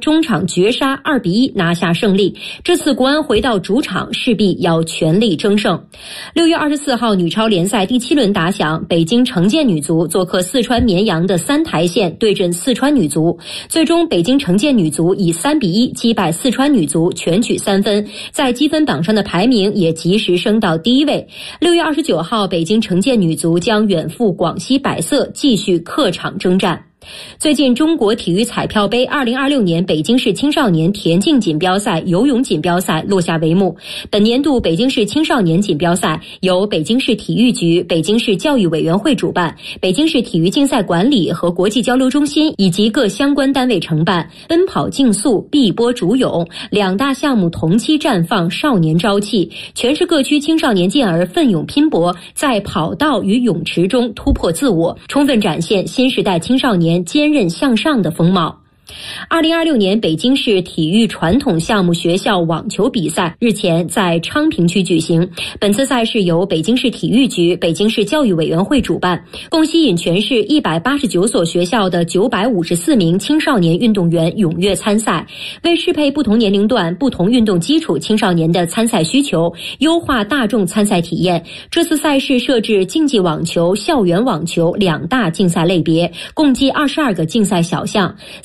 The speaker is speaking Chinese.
中场绝杀2-1拿下胜利。这次国安回到主场，势必要全力争胜。6月24号，女超联赛第7轮打响，北京城建女足做客四川绵阳的三台县对阵四川女足，最终北京城建女足以3-1击败四川女足，全取3分，在积分榜上的排名也及时升到第1位。6月29号，北京城建女足将远赴广西百色，继续客场征战。最近，中国体育彩票杯2026年北京市青少年田径锦标赛、游泳锦标赛落下帷幕。本年度北京市青少年锦标赛由北京市体育局、北京市教育委员会主办，北京市体育竞赛管理和国际交流中心以及各相关单位承办，奔跑竞速、碧波逐泳2大项目同期绽放少年朝气，全市各区青少年健儿奋勇拼搏，在跑道与泳池中突破自我，充分展现新时代青少年坚韧向上的风貌。2026年北京市体育传统项目学校网球比赛日前在昌平区举行。本次赛事由北京市体育局、北京市教育委员会主办，共吸引全市189所学校的954名青少年运动员踊跃参赛，为适配不同年龄段、不同运动基础青少年的参赛需求，优化大众参赛体验。这次赛事设置竞技网球、校园网球2大竞赛类别，共计22个竞赛小项。